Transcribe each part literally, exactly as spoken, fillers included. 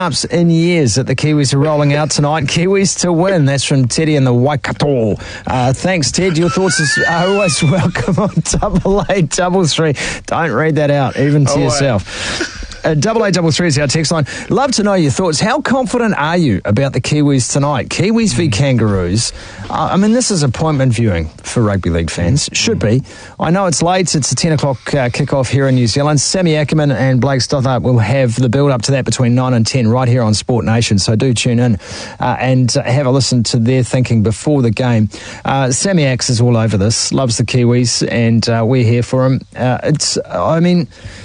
ups in years that the Kiwis are rolling out tonight. Kiwis to win. That's from Teddy and the Waikato. Uh, thanks, Ted. Your thoughts are always welcome on double eight double three. Don't read that out, even to oh, yourself. Uh, double eight double three is our text line. Love to know your thoughts. How confident are you about the Kiwis tonight? Kiwis v Kangaroos. Uh, I mean, this is appointment viewing for rugby league fans. Should be. I know it's late. It's a ten o'clock uh, kickoff here in New Zealand. Sammy Ackerman and Blake Stothart will have the build up to that between nine and ten right here on Sport Nation. So do tune in uh, and uh, have a listen to their thinking before the game. Uh, Sammy Axe is all over this. Loves the Kiwis, and uh, we're here for him. Uh, it's. I mean.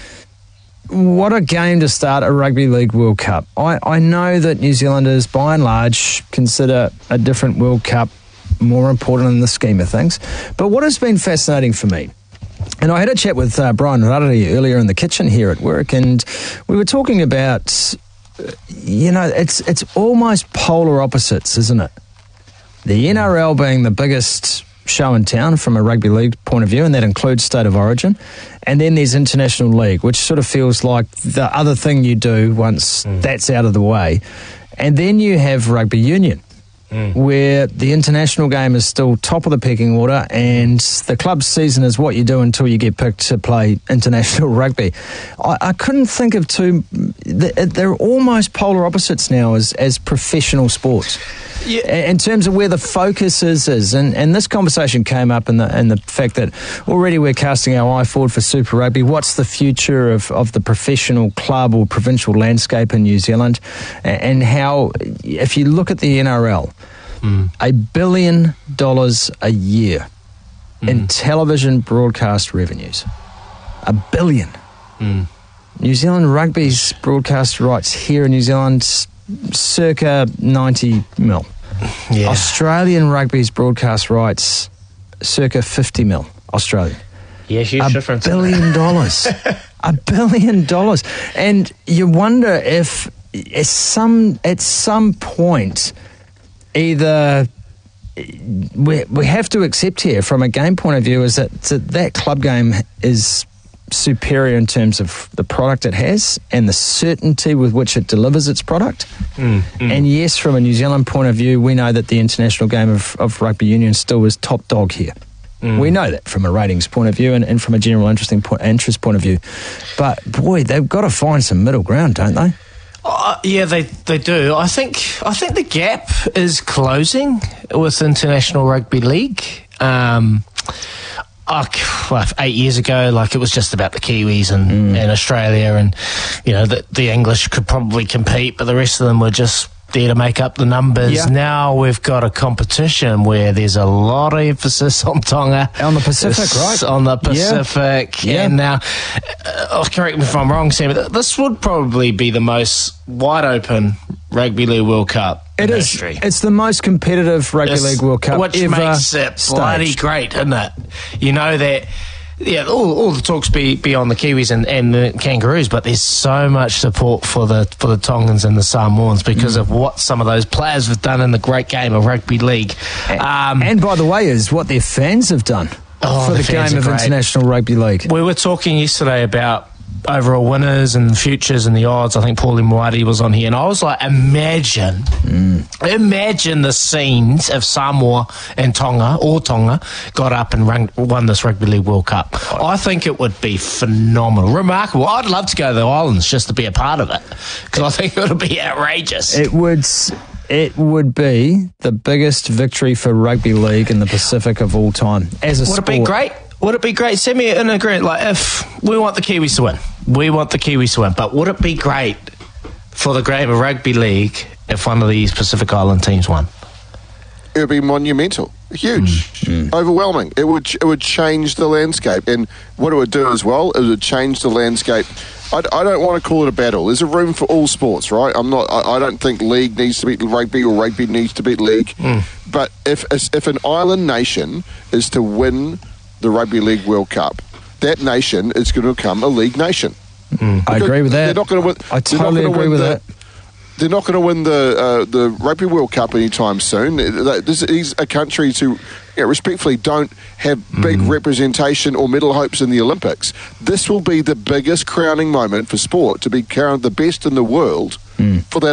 What a game to start a Rugby League World Cup. I, I know that New Zealanders, by and large, consider a different World Cup more important in the scheme of things. But what has been fascinating for me, and I had a chat with uh, Brian Rarere earlier in the kitchen here at work, and we were talking about, you know, it's it's almost polar opposites, isn't it? The N R L being the biggest show in town from a rugby league point of view, and that includes State of Origin. And then there's International League, which sort of feels like the other thing you do once mm. that's out of the way. And then you have rugby union, mm. where the international game is still top of the pecking order, and the club season is what you do until you get picked to play international rugby. I, I couldn't think of two. They're almost polar opposites now as, as professional sports. Yeah. In terms of where the focus is, is and, and this conversation came up in the in the fact that already we're casting our eye forward for Super Rugby. What's the future of, of the professional club or provincial landscape in New Zealand? And how, if you look at the N R L, mm. a billion dollars a year mm. in television broadcast revenues. A billion. Mm. New Zealand Rugby's broadcast rights here in New Zealand, circa ninety mil. Yeah. Australian Rugby's broadcast rights, circa fifty mil. Australian. Yeah, huge a difference. A billion dollars. A billion dollars. And you wonder if at some, at some point, either we, we have to accept here from a game point of view is that that, that club game is superior in terms of the product it has and the certainty with which it delivers its product. Mm, mm. And yes, from a New Zealand point of view, we know that the international game of, of rugby union still is top dog here. Mm. We know that from a ratings point of view and, and from a general interesting point, interest point of view. But boy, they've got to find some middle ground, don't they? Uh, yeah, they they do. I think I think the gap is closing with International Rugby League. Um, Oh, well, eight years ago, like it was just about the Kiwis and, mm. and Australia, and you know the, the English could probably compete, but the rest of them were just there to make up the numbers. Yeah. Now we've got a competition where there's a lot of emphasis on Tonga, on the Pacific, right? On the Pacific, yeah. And now, uh, correct me if I'm wrong, Sam. This would probably be the most wide open Rugby League World Cup. It is. History. It's the most competitive Rugby it's, League World Cup which ever makes it staged. Bloody great, isn't it? You know that. Yeah, all, all the talks be, be on the Kiwis and, and the Kangaroos, but there's so much support for the for the Tongans and the Samoans because mm. of what some of those players have done in the great game of rugby league. Um, and by the way, is what their fans have done oh, for the, the game of great. International Rugby League. We were talking yesterday about overall winners and futures and the odds. I think Paulie Moati was on here, and I was like, imagine, mm. imagine the scenes if Samoa and Tonga, or Tonga, got up and run, won this Rugby League World Cup. I think it would be phenomenal, remarkable. I'd love to go to the islands just to be a part of it, because I think it would be outrageous. It would... It would be the biggest victory for rugby league in the Pacific of all time. As a would sport. it be great? Would it be great? Send me an agreement. Like, if we want the Kiwis to win, we want the Kiwis to win. But would it be great for the game of rugby league if one of these Pacific Island teams won? It would be monumental, huge, mm. overwhelming. It would it would change the landscape, and what it would do as well, it would change the landscape. I, I don't want to call it a battle. There's a room for all sports, right? I'm not. I, I don't think league needs to beat rugby or rugby needs to beat league. Mm. But if if an island nation is to win the Rugby League World Cup, that nation is going to become a league nation. Mm. I agree with that. They're not going to win. I totally agree with the, that. They're not going to win the uh, the Rugby World Cup anytime soon. These are countries who, you know, respectfully, don't have big mm. representation or medal hopes in the Olympics. This will be the biggest crowning moment for sport, to be crowned the best in the world mm. for that